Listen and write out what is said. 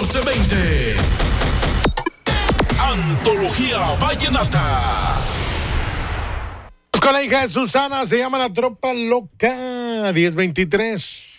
1420. Antología Vallenata. Con la hija de Susana, se llama La Tropa Loca, 1023.